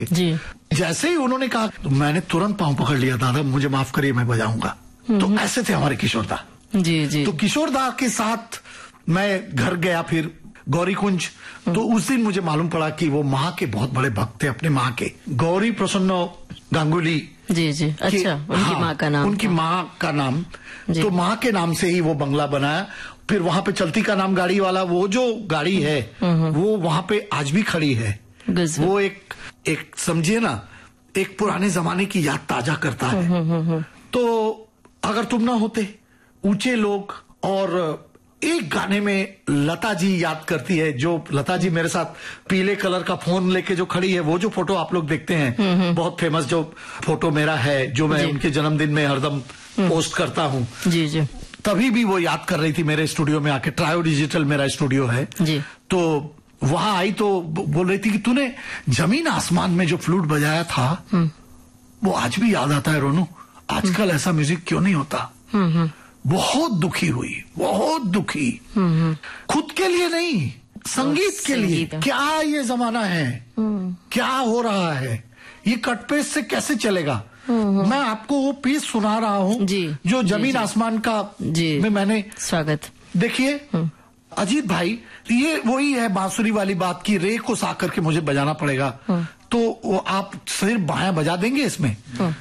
जी। जैसे ही उन्होंने कहा तो मैंने तुरंत पांव पकड़ लिया, दादा मुझे माफ करिए, मैं बजाऊंगा। तो ऐसे थे हमारे किशोर दा। जी जी। तो किशोर दा के साथ मैं घर गया फिर गौरी कुंज। तो उस दिन मुझे मालूम पड़ा कि वो माँ के बहुत बड़े भक्त थे, अपने माँ के, गौरी प्रसन्न गांगुली। जी जी। अच्छा, उनकी माँ का नाम? उनकी माँ का नाम। तो माँ के नाम से ही वो बंगला बनाया। फिर वहां पे चलती का नाम गाड़ी वाला, वो जो गाड़ी है वो वहां पे आज भी खड़ी है। वो एक समझिए ना, एक पुराने जमाने की याद ताजा करता है। तो अगर तुम ना होते, ऊंचे लोग, और एक गाने में लता जी याद करती है, जो लता जी मेरे साथ पीले कलर का फोन लेके जो खड़ी है, वो जो फोटो आप लोग देखते हैं, बहुत फेमस जो फोटो मेरा है, जो मैं उनके जन्मदिन में हरदम पोस्ट करता हूँ। जी जी। तभी भी वो याद कर रही थी मेरे स्टूडियो में आके, ट्रायो डिजिटल मेरा स्टूडियो है जी। तो वहां आई तो बोल रही थी कि तूने जमीन आसमान में जो फ्लूट बजाया था वो आज भी याद आता है रोनू, आजकल ऐसा म्यूजिक क्यों नहीं होता। बहुत दुखी हुई, बहुत दुखी। खुद के लिए नहीं, संगीत के लिए। क्या ये जमाना है, क्या हो रहा है, ये कटपेस से कैसे चलेगा। मैं आपको वो पीस सुना रहा हूँ जो जमीन आसमान का में मैंने स्वागत। देखिए अजीत भाई, ये वही है बांसुरी वाली बात की, रे को सा करके मुझे बजाना पड़ेगा। तो वो आप सिर्फ बायां बजा देंगे इसमें,